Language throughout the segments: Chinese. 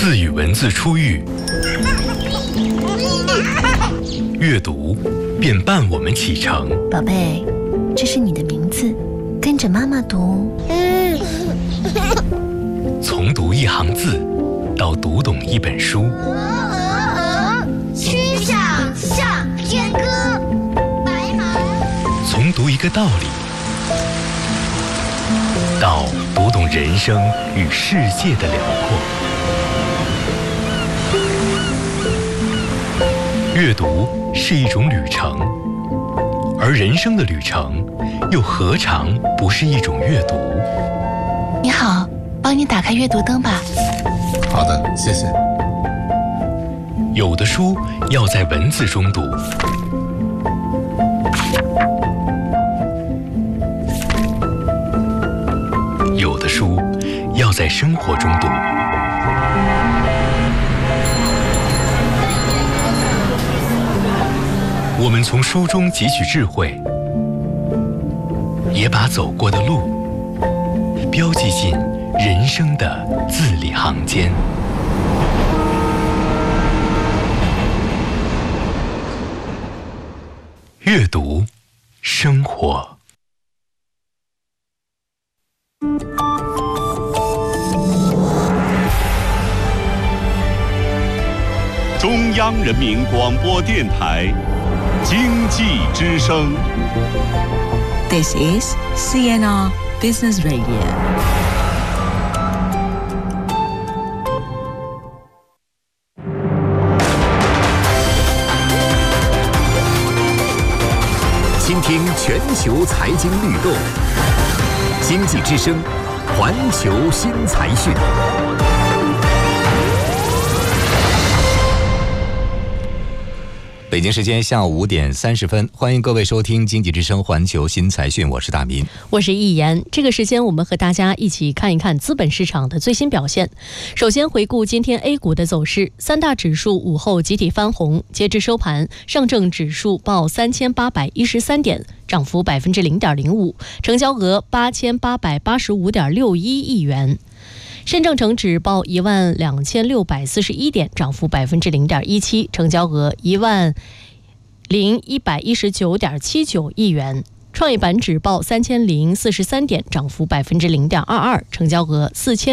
字与文字初遇，阅读便伴我们启程。 宝贝，这是你的名字，跟着妈妈读。 从读一行字到读懂一本书， 曲项向天歌，白马。 从读一个道理到读懂人生与世界的辽阔。阅读是一种旅程，而人生的旅程又何尝不是一种阅读？ 你好，帮你打开阅读灯吧。 好的，谢谢。 有的书要在文字中读，有的书要在生活中读。我们从书中汲取智慧，也把走过的路标记进人生的字里行间。阅读，生活。 中央人民广播电台经济之声。 This is CNR Business Radio. 倾听全球财经律动，经济之声，环球新财讯。 北京时间下午5点30分，欢迎各位收听经济之声环球新财讯，我是大民， 我是易言。这个时间我们和大家一起看一看资本市场的最新表现。首先回顾今天 A 股的走势，三大指数午后集体翻红，截至收盘，上证指数报3813点，涨幅0.05%，成交额8885.61亿元。深证成指报12641点，涨幅0.17%，成交额10119.79亿元。创业板指报3043点，涨幅0.22%，成交额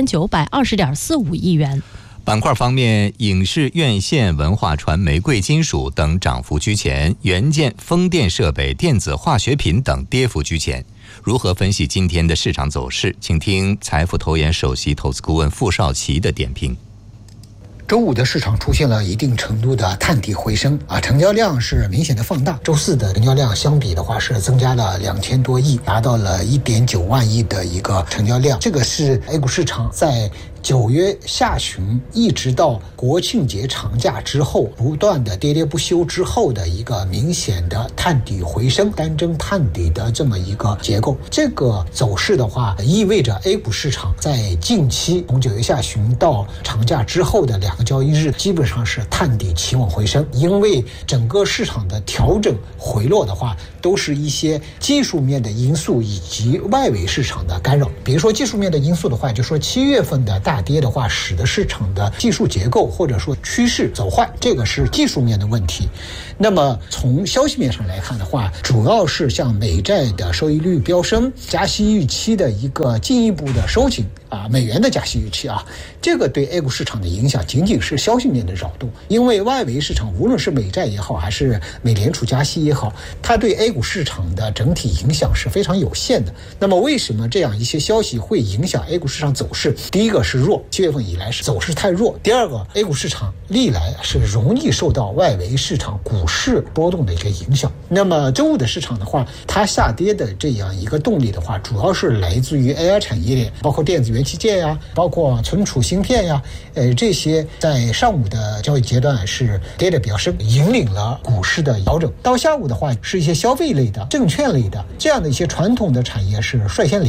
4920.45亿元。 板块方面，影视、院线、文化传媒、贵金属等涨幅居前，元件、风电设备、电子化学品等跌幅居前。如何分析今天的市场走势？请听财富投研首席投资顾问傅少奇的点评。 周五的市场出现了一定程度的探底回升成交量是明显的放大。周四的成交量相比的话是增加了2000多亿，达到了1.9万亿的一个成交量。这个是 A 股市场在9月下旬一直到国庆节长假之后不断的喋喋不休之后的一个明显的探底回升、单针探底的这么一个结构。这个走势的话意味着 A 股市场在近期从9月下旬到长假之后的2个交易日基本上是探底企稳回升。因为整个市场的调整回落的话都是一些技术面的因素以及外围市场的干扰。比如说技术面的因素的话，就说7月份的大跌的话使得市场的技术结构或者说趋势走坏，这个是技术面的问题。那么从消息面上来看的话，主要是像美债的收益率飙升、加息预期的一个进一步的收紧美元的加息预期这个对 A 股市场的影响仅仅是消息面的扰动。因为外围市场无论是美债也好还是美联储加息也好，它对 A 股市场的整体影响是非常有限的。那么为什么这样一些消息会影响 A 股市场走势？第一个是弱，7月份以来是走势太弱。第二个 A 股市场历来是容易受到外围市场股市波动的一个影响。那么周五的市场的话，它下跌的这样一个动力的话，主要是来自于 AI 产业链，包括电子元器件包括存储芯片这些在上午的交易阶段是跌得比较深，引领了股市的调整。到下午的话是一些消费类的、证券类的这样的一些传统的产业是率先领涨。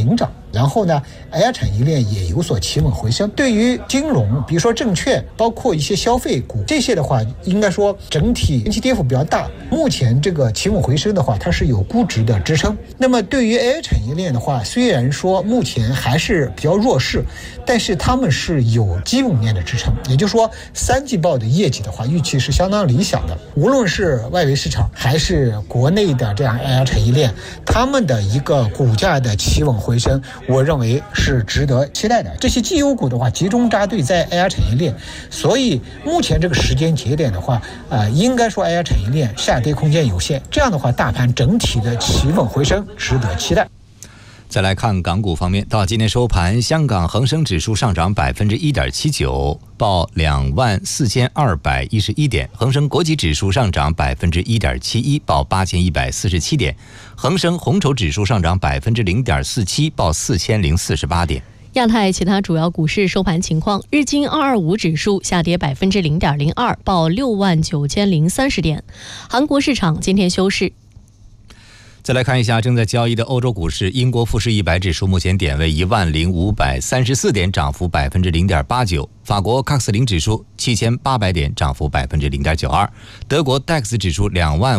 然后呢 AI 产业链也有所企稳回升。对于金融，比如说证券，包括一些消费股，这些的话应该说整体近期跌幅比较大，目前这个企稳回升的话，它是有估值的支撑。那么对于 AI 产业链的话，虽然说目前还是比较弱势，但是他们是有基本面的支撑，也就是说3季报的业绩的话预期是相当理想的。无论是外围市场还是国内的这样 AI 产业链，他们的一个股价的企稳回升，我认为是值得期待的。这些绩优股的话集中扎堆在 AI 产业链，所以目前这个时间节点的话应该说 AI 产业链下跌空间有限，这样的话大盘整体的企稳回升值得期待。 再来看港股方面，到今天收盘，香港恒生指数上涨 1.79%， 报24,211点；恒生国际指数上涨 1.71%， 报8147点；恒生红筹指数上涨 0.47%， 报4048点。 亚太其他主要股市收盘情况，日经225指数下跌 0.02%， 报69030点。韩国市场今天休市。 再来看一下正在交易的欧洲股市，英国富时100指数目前点位10534点，涨幅 0.89%； 法国CAC 40指数7800点，涨幅 0.92%； 德国 DAX 指数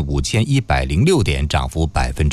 25106点，涨幅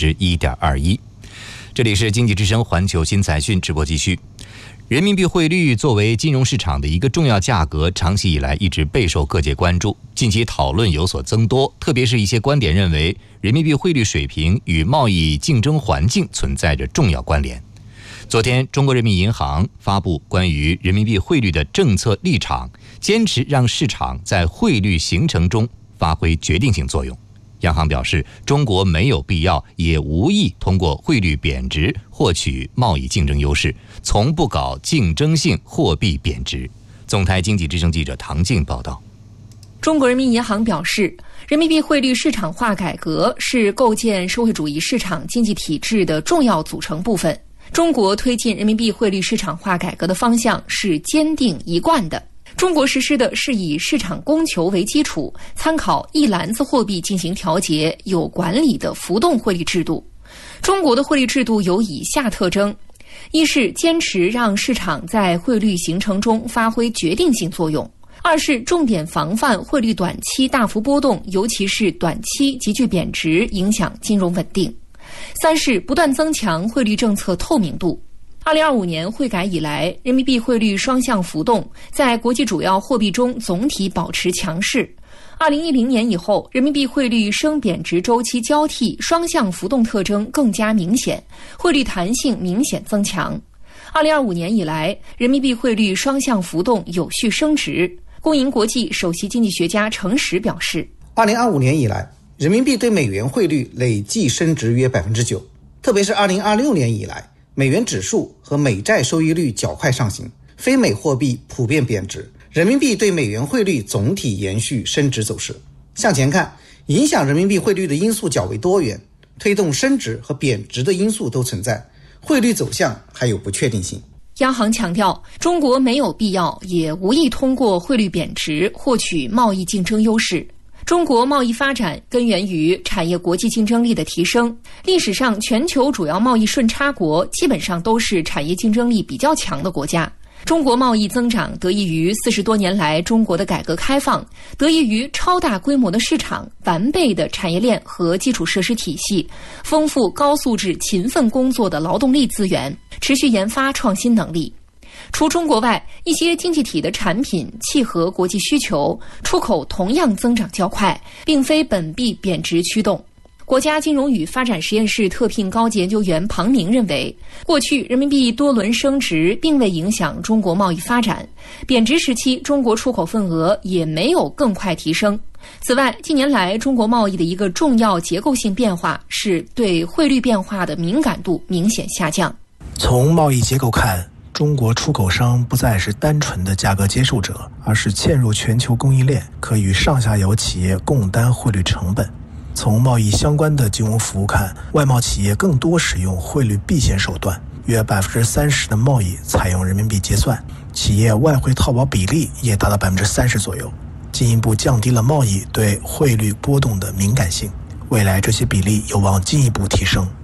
1.21%。这里是经济之声环球新财讯直播继续。人民币汇率作为金融市场的一个重要价格，长期以来一直备受各界关注。近期讨论有所增多，特别是一些观点认为，人民币汇率水平与贸易竞争环境存在着重要关联。昨天，中国人民银行发布关于人民币汇率的政策立场，坚持让市场在汇率形成中发挥决定性作用。央行表示，中国没有必要也无意通过汇率贬值获取贸易竞争优势，从不搞竞争性货币贬值。总台经济之声记者唐静报道。 中国人民银行表示，人民币汇率市场化改革是构建社会主义市场经济体制的重要组成部分。中国推进人民币汇率市场化改革的方向是坚定一贯的。中国实施的是以市场供求为基础，参考一篮子货币进行调节、有管理的浮动汇率制度。中国的汇率制度有以下特征：一是坚持让市场在汇率形成中发挥决定性作用；二是重点防范汇率短期大幅波动，尤其是短期急剧贬值影响金融稳定；三是不断增强汇率政策透明度。2025年汇改以来，人民币汇率双向浮动在国际主要货币中总体保持强势。2010年以后，人民币汇率升贬值周期交替，双向浮动特征更加明显，汇率弹性明显增强。2025年以来，人民币汇率双向浮动有序升值。工银国际首席经济学家程实表示 ，2025年以来，人民币对美元汇率累计升值约 9%， 特别是2026年以来，美元指数和美债收益率较快上行，非美货币普遍贬值，人民币对美元汇率总体延续升值走势。向前看，影响人民币汇率的因素较为多元，推动升值和贬值的因素都存在，汇率走向还有不确定性。 央行强调，中国没有必要也无意通过汇率贬值获取贸易竞争优势。中国贸易发展根源于产业国际竞争力的提升。历史上，全球主要贸易顺差国基本上都是产业竞争力比较强的国家。中国贸易增长得益于40多年来中国的改革开放，得益于超大规模的市场、完备的产业链和基础设施体系、丰富高素质勤奋工作的劳动力资源，持续研发创新能力。除中国外，一些经济体的产品契合国际需求，出口同样增长较快，并非本币贬值驱动。国家金融与发展实验室特聘高级研究员庞明认为，过去人民币多轮升值并未影响中国贸易发展，贬值时期中国出口份额也没有更快提升。此外，近年来中国贸易的一个重要结构性变化是对汇率变化的敏感度明显下降。 从贸易结构看，中国出口商不再是单纯的价格接受者，而是嵌入全球供应链，可与上下游企业共担汇率成本。从贸易相关的金融服务看，外贸企业更多使用汇率避险手段，约 30% 的贸易采用人民币结算，企业外汇套保比例也达到 30% 左右，进一步降低了贸易对汇率波动的敏感性。未来这些比例有望进一步提升。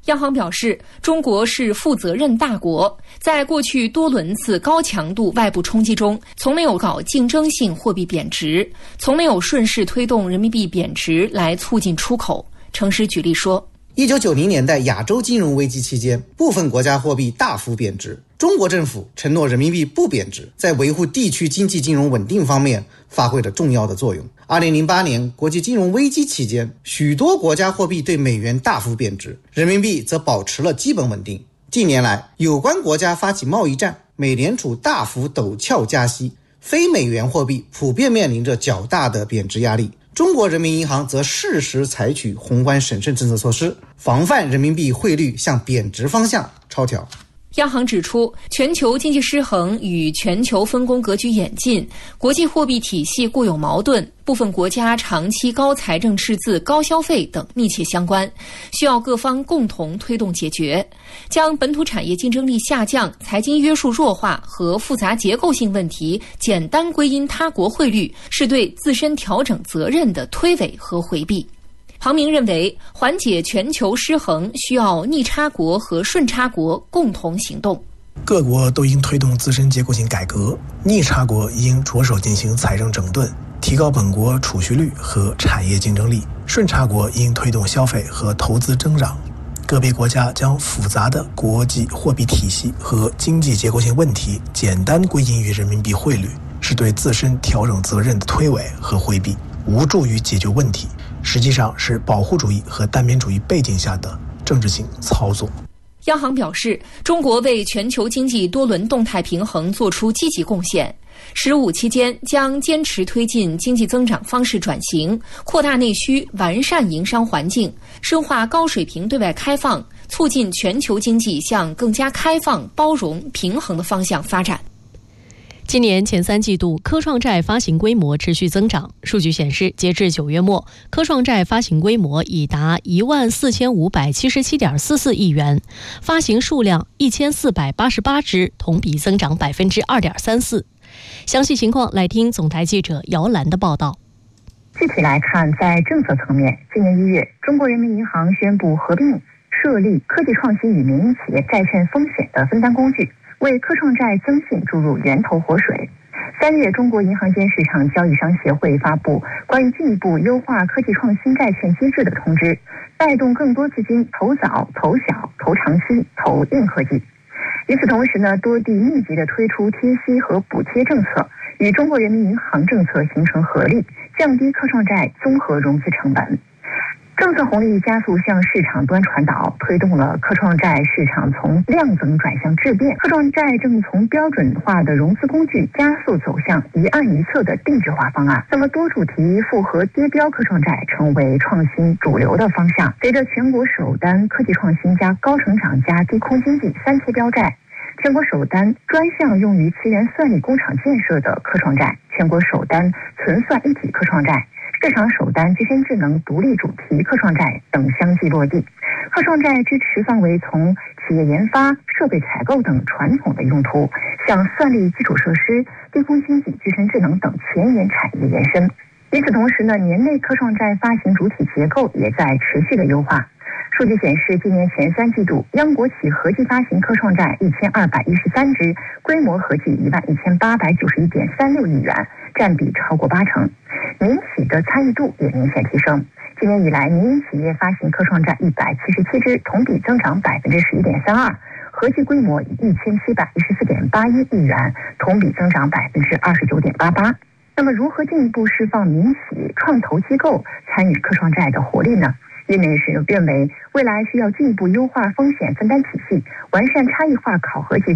央行表示，中国是负责任大国，在过去多轮次高强度外部冲击中，从没有搞竞争性货币贬值，从没有顺势推动人民币贬值来促进出口。程实举例说 ，1990年代亚洲金融危机期间，部分国家货币大幅贬值，中国政府承诺人民币不贬值，在维护地区经济金融稳定方面发挥了重要的作用。2008年国际金融危机期间，许多国家货币对美元大幅贬值，人民币则保持了基本稳定。近年来，有关国家发起贸易战，美联储大幅陡峭加息，非美元货币普遍面临着较大的贬值压力。中国人民银行则适时采取宏观审慎政策措施，防范人民币汇率向贬值方向超调。 央行指出，全球经济失衡与全球分工格局演进、国际货币体系固有矛盾、部分国家长期高财政赤字、高消费等密切相关，需要各方共同推动解决。将本土产业竞争力下降、财经约束弱化和复杂结构性问题简单归因他国汇率，是对自身调整责任的推诿和回避。庞明认为，缓解全球失衡需要逆差国和顺差国共同行动。 各国都应推动自身结构性改革，逆差国应着手进行财政整顿，提高本国储蓄率和产业竞争力；顺差国应推动消费和投资增长。个别国家将复杂的国际货币体系和经济结构性问题简单归因于人民币汇率，是对自身调整责任的推诿和回避，无助于解决问题，实际上是保护主义和单边主义背景下的政治性操作。 央行表示，中国为全球经济多轮动态平衡做出积极贡献。“15”期间将坚持推进经济增长方式转型，扩大内需，完善营商环境，深化高水平对外开放，促进全球经济向更加开放、包容、平衡的方向发展。 今年前3季度，科创债发行规模持续增长。数据显示，截至9月末，科创债发行规模已达14577.44亿元，发行数量1488只，同比增长2.34%。详细情况来听总台记者姚兰的报道。 具体来看，在政策层面，今年1月，中国人民银行宣布合并设立科技创新与民营企业债券风险的分担工具，为科创债增信注入源头活水。3月，中国银行间市场交易商协会发布关于进一步优化科技创新债券机制的通知，带动更多资金投早、投小、投长期、投硬科技。与此同时呢，多地密集地推出贴息和补贴政策，与中国人民银行政策形成合力，降低科创债综合融资成本。政策红利加速向市场端传导，推动了科创债市场从量增转向质变。科创债正从标准化的融资工具加速走向一案一策的定制化方案。那么多主题复合跌标科创债成为创新主流的方向。随着全国首单科技创新加高成长加低空经济3贴标债，全国首单专项用于资源算力工厂建设的科创债，全国首单存算一体科创债，市场首单机身智能独立主题科创债等相继落地。科创债支持范围从企业研发、设备采购等传统的用途，向算力基础设施、低空经济、机身智能等前沿产业延伸。与此同时呢，年内科创债发行主体结构也在持续的优化。数据显示，今年前3季度，央国企合计发行科创债1213只，规模合计11891.36亿元，占比超过80%。民企的参与度也明显提升。今年以来，民营企业发行科创债177只，同比增长11.32%，合计规模1714.81亿元，同比增长29.88%。那么，如何进一步释放民企创投机构参与科创债的活力呢？业内人士认为，未来需要进一步优化风险分担体系，完善差异化考核机制。